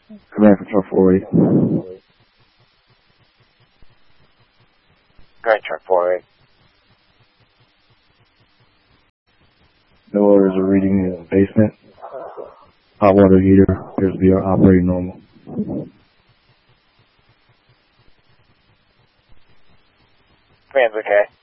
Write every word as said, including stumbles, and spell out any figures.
Command Control four eight. Command Truck four eight. No orders are reading in the basement. Hot water heater appears to be operating normal. Command's okay.